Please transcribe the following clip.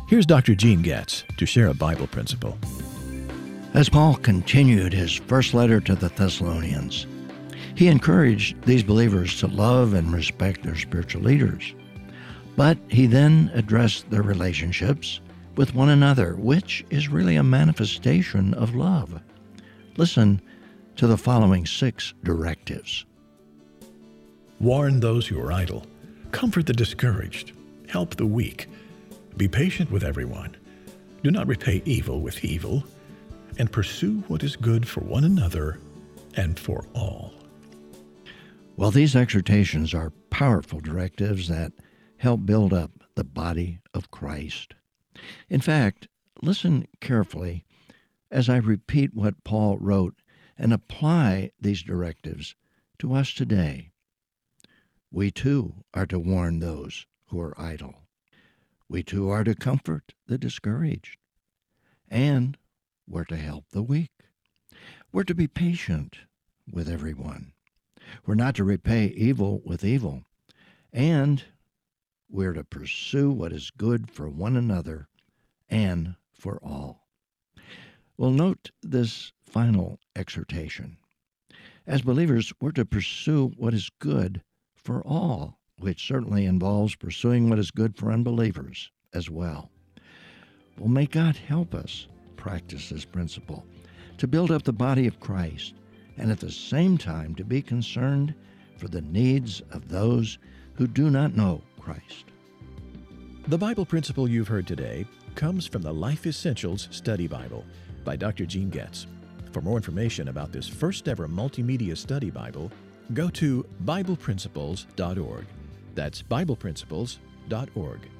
Here's Dr. Gene Getz to share a Bible principle. As Paul continued his first letter to the Thessalonians, he encouraged these believers to love and respect their spiritual leaders. But he then addressed their relationships with one another, which is really a manifestation of love. Listen to the following 6 directives. Warn those who are idle. Comfort the discouraged. Help the weak. Be patient with everyone. Do not repay evil with evil. And pursue what is good for one another and for all. Well, these exhortations are powerful directives that help build up the body of Christ. In fact, listen carefully as I repeat what Paul wrote and apply these directives to us today. We too are to warn those who are idle. We too are to comfort the discouraged. And we're to help the weak. We're to be patient with everyone. We're not to repay evil with evil. And we're to pursue what is good for one another and for all. Well, note this final exhortation. As believers, we're to pursue what is good for all, which certainly involves pursuing what is good for unbelievers as well. Well, may God help us practice this principle to build up the body of Christ and at the same time to be concerned for the needs of those who do not know Christ. The Bible principle you've heard today comes from the Life Essentials Study Bible by Dr. Gene Getz. For more information about this first-ever multimedia study Bible, go to BiblePrinciples.org. That's BiblePrinciples.org.